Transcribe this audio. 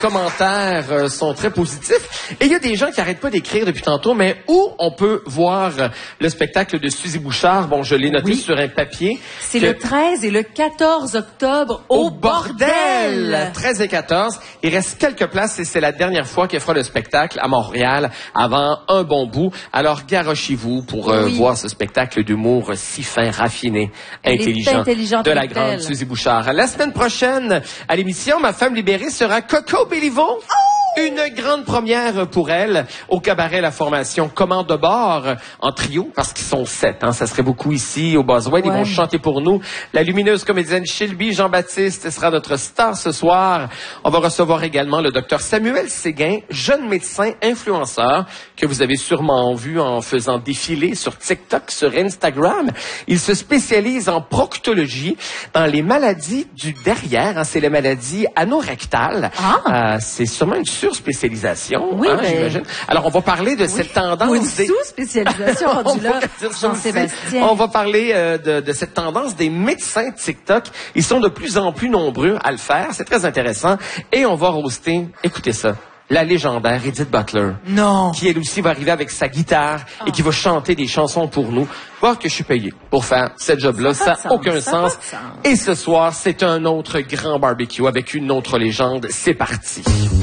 commentaires sont très positifs. Et il y a des gens qui n'arrêtent pas d'écrire depuis tantôt, mais où on peut voir le spectacle de Suzy Bouchard? Bon, je l'ai noté sur un papier. C'est le 13 et le 14 octobre au Bordel. 13 et 14. Il reste quelques places et c'est la dernière fois qu'elle fera le spectacle à Montréal avant un bon bout. Alors, garochez-vous pour voir ce spectacle d'humour si fin, raffiné, intelligent de la grande Suzy Bouchard. La semaine prochaine, à l'émission, Ma femme libérée sera Coco Béliveau. Une grande première pour elle au cabaret La Formation Commande de bord en trio, parce qu'ils sont 7. Ça serait beaucoup ici au Boswell. Ils vont chanter pour nous. La lumineuse comédienne Shelby Jean-Baptiste sera notre star ce soir. On va recevoir également le docteur Samuel Séguin, jeune médecin influenceur que vous avez sûrement vu en faisant défiler sur TikTok, sur Instagram. Il se spécialise en proctologie, dans les maladies du derrière. C'est les maladies anorectales. C'est sûrement une surspécialisation, j'imagine. Alors, on va parler de cette tendance... Ou une sous-spécialisation, Jean-Sébastien. On va parler de cette tendance des médecins TikTok. Ils sont de plus en plus nombreux à le faire. C'est très intéressant. Et on va roaster, écoutez ça, la légendaire Edith Butler. Non. Qui, elle aussi, va arriver avec sa guitare et qui va chanter des chansons pour nous. Voir que je suis payé pour faire ce job-là. Ça n'a aucun sens. Et ce soir, c'est un autre grand barbecue avec une autre légende. C'est parti.